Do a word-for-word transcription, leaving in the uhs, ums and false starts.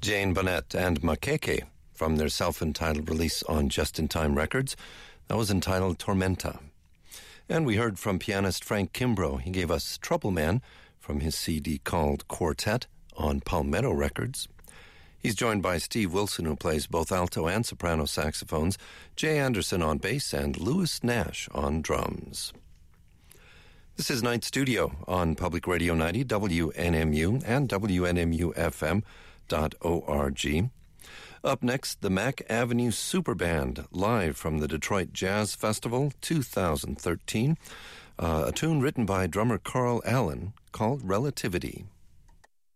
Jane Bonnet and Makeke from their self-entitled release on Just in Time Records. That was entitled Tormenta. And we heard from pianist Frank Kimbrough. He gave us Trouble Man from his C D called Quartet on Palmetto Records. He's joined by Steve Wilson, who plays both alto and soprano saxophones, Jay Anderson on bass, and Louis Nash on drums. This is Night Studio on Public Radio ninety, W N M U, and W N M U F M dot org. Up next, the Mack Avenue Super Band, live from the Detroit Jazz Festival two thousand thirteen, uh, a tune written by drummer Carl Allen called Relativity.